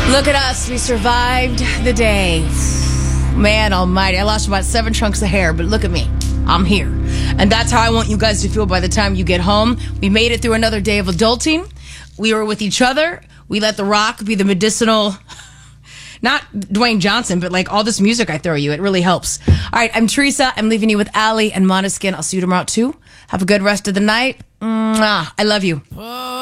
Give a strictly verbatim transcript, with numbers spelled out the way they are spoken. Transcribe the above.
Look at us. We survived the day. Man almighty. I lost about seven chunks of hair, but look at me. I'm here. And that's how I want you guys to feel by the time you get home. We made it through another day of adulting. We were with each other. We let The Rock be the medicinal, not Dwayne Johnson, but like all this music I throw you. It really helps. All right, I'm Teresa. I'm leaving you with Ali and Måneskin. I'll see you tomorrow too. Have a good rest of the night. Mwah. I love you.